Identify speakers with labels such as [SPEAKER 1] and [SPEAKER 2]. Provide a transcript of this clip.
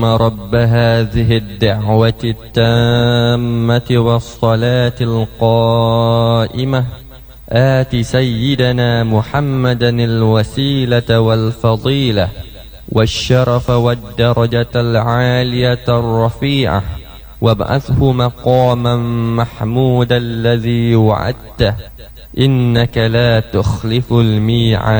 [SPEAKER 1] رب هذه الدعوة التامة والصلاة القائمة آت سيدنا محمدا الوسيلة والفضيلة والشرف والدرجة العالية الرفيعة وابعثه مقاما محمودا الذي وعدته إنك لا تخلف الميعاد.